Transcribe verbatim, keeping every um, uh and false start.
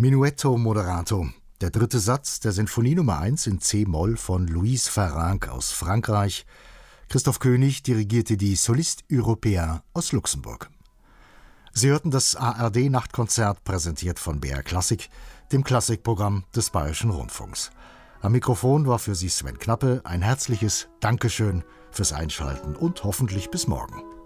Menuetto Moderato, der dritte Satz der Sinfonie Nummer eins in C-Moll von Louise Farrenc aus Frankreich. Christoph König dirigierte die Soliste Européen aus Luxemburg. Sie hörten das A R D-Nachtkonzert, präsentiert von B R Klassik, dem Klassikprogramm des Bayerischen Rundfunks. Am Mikrofon war für Sie Sven Knappe. Ein herzliches Dankeschön fürs Einschalten und hoffentlich bis morgen.